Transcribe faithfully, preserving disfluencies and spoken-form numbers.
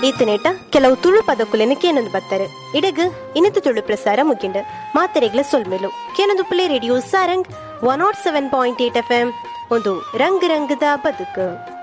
ಈತನೇಟ ಕೆಲವು ತುಳು ಪದಕುಲೆನ ಕೇನೊಂದು ಬರ್ತಾರೆ ಇಡಗ್ ಇನ್ನಿತು ತುಳು ಪ್ರಸಾರ ಮುಗಿಂಡ ಮಾತರೆಗ್ಲ ಸೊಲ್ಮೇಲು ಕೇನೊಂದು play radio Sarang one not seven point eight F M ಒಂದು ರಂಗ್ ರಂಗದ ಬದುಕು.